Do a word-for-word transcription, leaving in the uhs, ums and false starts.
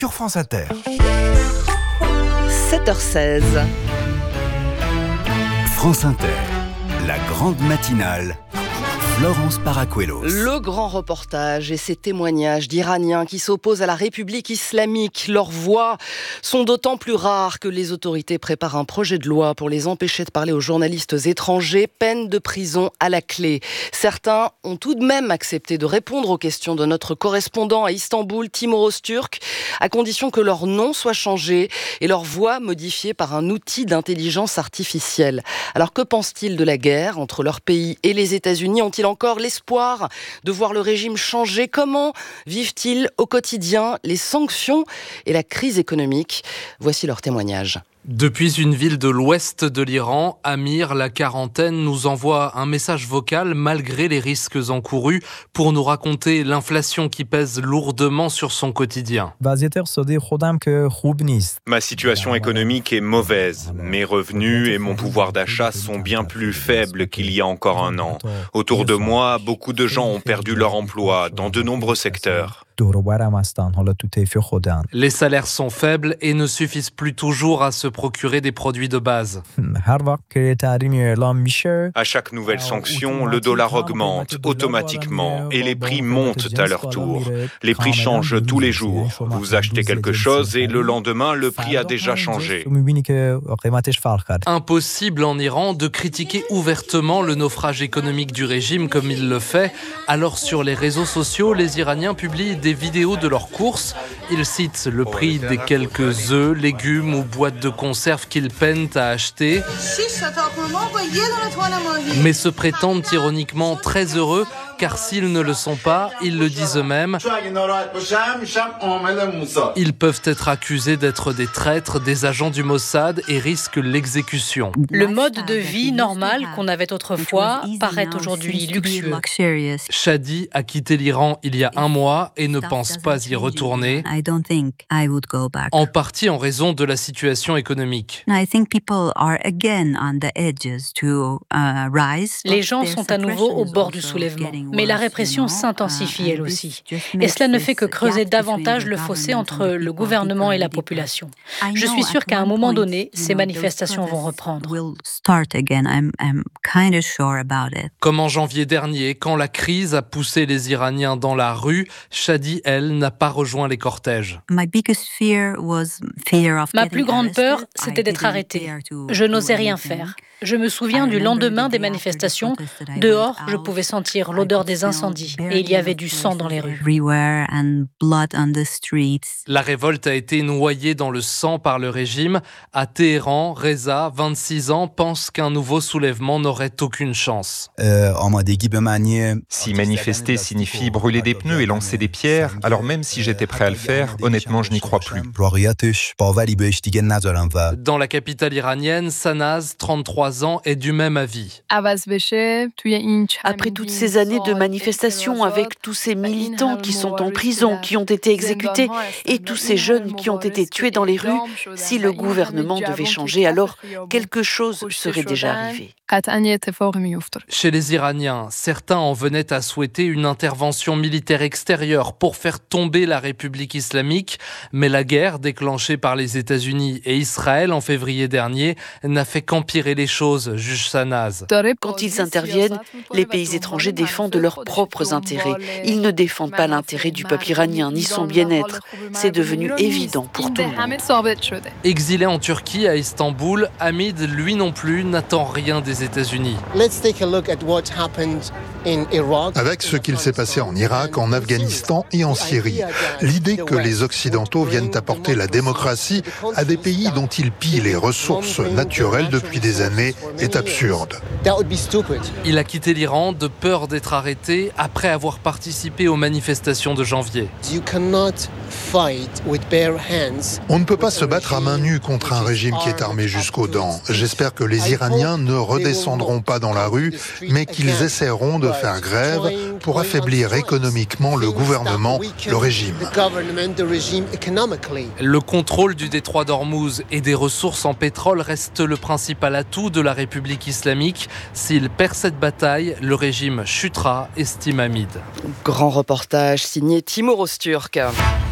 sur France Inter. sept heures seize. France Inter, la grande matinale. Florence Paracuelos. Le grand reportage et ces témoignages d'Iraniens qui s'opposent à la République islamique. Leurs voix sont d'autant plus rares que les autorités préparent un projet de loi pour les empêcher de parler aux journalistes étrangers, peine de prison à la clé. Certains ont tout de même accepté de répondre aux questions de notre correspondant à Istanbul, Timur Öztürk, à condition que leur nom soit changé et leur voix modifiée par un outil d'intelligence artificielle. Alors que pensent-ils de la guerre entre leur pays et les États-Unis ? Ont-ils encore l'espoir de voir le régime changer? Comment vivent-ils au quotidien les sanctions et la crise économique? Voici leur témoignage. Depuis une ville de l'ouest de l'Iran, Amir, la quarantaine, nous envoie un message vocal malgré les risques encourus pour nous raconter l'inflation qui pèse lourdement sur son quotidien. Ma situation économique est mauvaise. Mes revenus et mon pouvoir d'achat sont bien plus faibles qu'il y a encore un an. Autour de moi, beaucoup de gens ont perdu leur emploi dans de nombreux secteurs. Les salaires sont faibles et ne suffisent plus toujours à se procurer des produits de base. À chaque nouvelle sanction, le dollar augmente automatiquement et les prix montent à leur tour. Les prix changent tous les jours. Vous achetez quelque chose et le lendemain, le prix a déjà changé. Impossible en Iran de critiquer ouvertement le naufrage économique du régime comme il le fait. Alors sur les réseaux sociaux, les Iraniens publient des vidéos de leurs courses. Ils citent le prix des quelques œufs, légumes ou boîtes de conserve qu'ils peinent à acheter, mais se prétendent ironiquement très heureux car s'ils ne le sont pas, ils le disent eux-mêmes, ils peuvent être accusés d'être des traîtres, des agents du Mossad et risquent l'exécution. Le mode de vie normal qu'on avait autrefois paraît aujourd'hui luxueux. Shadi a quitté l'Iran il y a un mois et ne pense pas y retourner, en partie en raison de la situation économique. Les gens sont à nouveau au bord du soulèvement. Mais la répression s'intensifie elle aussi. Et cela ne fait que creuser davantage le fossé entre le gouvernement et la population. Je suis sûre qu'à un moment donné, ces manifestations vont reprendre. Comme en janvier dernier, quand la crise a poussé les Iraniens dans la rue, Shadi, elle, n'a pas rejoint les cortèges. Ma plus grande peur, c'était d'être arrêtée. Je n'osais rien faire. Je me souviens du lendemain des manifestations. Dehors, je pouvais sentir l'odeur des incendies et il y avait du sang dans les rues. La révolte a été noyée dans le sang par le régime. À Téhéran, Reza, vingt-six ans, pense qu'un nouveau soulèvement n'aurait aucune chance. Si manifester signifie brûler des pneus et lancer des pierres, alors même si j'étais prêt à le faire, honnêtement, je n'y crois plus. Dans la capitale iranienne, Sanaz, trente-trois ans, est du même avis. Après toutes ces années de manifestations avec tous ces militants qui sont en prison, qui ont été exécutés et tous ces jeunes qui ont été tués dans les rues, si le gouvernement devait changer, alors quelque chose serait déjà arrivé. Chez les Iraniens, certains en venaient à souhaiter une intervention militaire extérieure pour faire tomber la République islamique, mais la guerre déclenchée par les États-Unis et Israël en février dernier n'a fait qu'empirer les choses, juge Sanaz. Quand ils interviennent, les pays étrangers défendent leurs propres intérêts. Ils ne défendent pas l'intérêt du peuple iranien ni son bien-être. C'est devenu évident pour tout le monde. Exilé en Turquie, à Istanbul, Hamid, lui non plus, n'attend rien des États-Unis. Avec ce qu'il s'est passé en Irak, en Afghanistan et en Syrie, l'idée que les Occidentaux viennent apporter la démocratie à des pays dont ils pillent les ressources naturelles depuis des années est absurde. Il a quitté l'Iran de peur d'être arrêté après avoir participé aux manifestations de janvier. On ne peut pas se battre à main nue contre un régime qui est armé jusqu'aux dents. J'espère que les Iraniens ne redescendront pas dans la rue, mais qu'ils essaieront de faire grève pour affaiblir économiquement le gouvernement, le régime. Le contrôle du détroit d'Ormuz et des ressources en pétrole reste le principal atout de la République islamique. S'il perd cette bataille, le régime chutera, estime Hamid. Grand reportage signé Timur Öztürk.